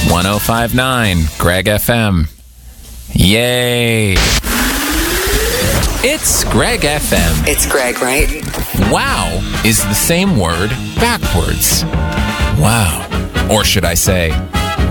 1059 Greg FM. Yay! It's Greg FM. It's Greg, right? Wow is the same word backwards. Wow. Or should I say,